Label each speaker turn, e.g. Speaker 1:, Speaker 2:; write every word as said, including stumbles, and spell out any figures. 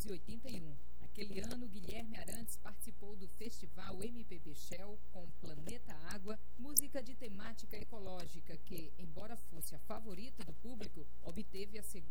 Speaker 1: e oitenta e um. Naquele ano, Guilherme Arantes participou do festival M P B Shell com Planeta Água, música de temática ecológica que, embora fosse a favorita do público, obteve a segunda